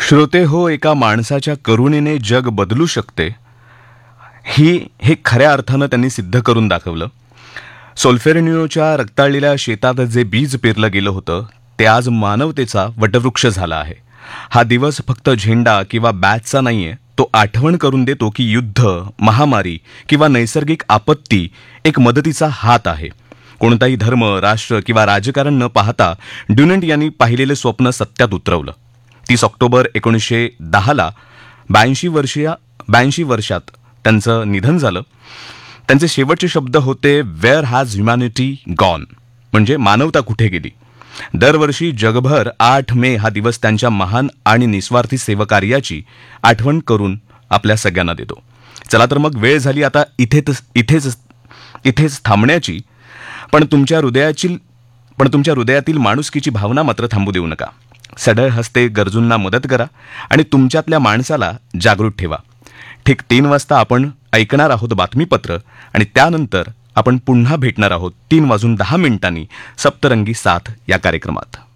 श्रोते हो, एका माणसाच्या करुणेने जग बदलू शकते हे खऱ्या अर्थानं त्यांनी सिद्ध करून दाखवलं. सोल्फेरिनिओच्या रक्ताळलेल्या शेतात जे बीज पेरलं गेलं होतं ते आज मानवतेचा वटवृक्ष झाला आहे. हा दिवस फक्त झेंडा किंवा बॅचचा नाहीये, तो आठवण करून देतो की युद्ध, महामारी किंवा नैसर्गिक आपत्ती एक मदतीचा हात आहे. कोणताही धर्म, राष्ट्र किंवा राजकारण न पाहता ड्युनंट यांनी पाहिलेलं स्वप्न सत्यात उतरवलं. 30 ऑक्टोबर 1910ला 82 वर्षात त्यांचं निधन झालं. त्यांचे शेवटचे शब्द होते, वेअर हॅज ह्युमॅनिटी गॉन, म्हणजे मानवता कुठे गेली. दरवर्षी जगभर 8 मे हा दिवस त्यांच्या महान आणि निस्वार्थी सेवाकार्याची आठवण करून आपल्या सगळ्यांना देतो. चला तर मग वेळ झाली आता इथेच थांबण्याची. पण तुमच्या हृदयातील माणुसकीची भावना मात्र थांबू देऊ नका. सढळ हस्ते गरजूंना मदत करा आणि तुमच्यातल्या माणसाला जागृत ठेवा. ठीक 3 वाजता आपण ऐकणार आहोत बातमीपत्र आणि त्यानंतर आपण पुन्हा भेटणार आहोत 3 वाजून 10 मिनिटांनी सप्तरंगी साथ या कार्यक्रमात.